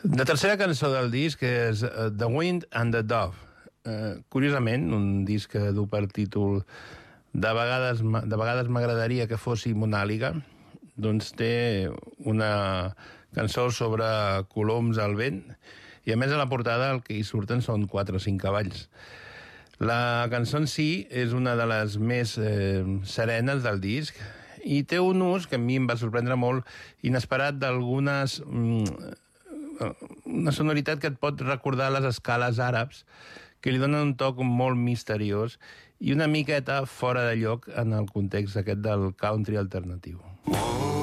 La tercera cançó del disc és The Wind and the Dove. Curiosament, un disc que du per títol De vegades m'agradaria que fóssim una àliga, doncs té una cançó sobre coloms al vent, i a més a la portada el que hi surten són 4 o 5 cavalls. La cançó en si és una de les més serenes del disc i té un ús que a mi em va sorprendre molt, inesperat, d'algunes... una sonoritat que et pot recordar les escales àrabs, que li donen un toc molt misteriós i una miqueta fora de lloc en el context aquest del country alternatiu.